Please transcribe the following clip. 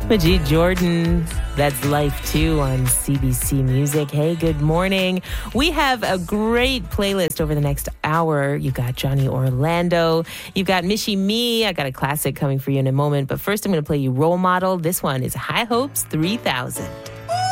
Majid Jordan, that's Life 2 on CBC Music. Hey, good morning. We have a great playlist over the next hour. You've got Johnny Orlando. You've got Michie Me. I got a classic coming for you in a moment. But first, I'm going to play you Role Model. This one is High Hopes 3000.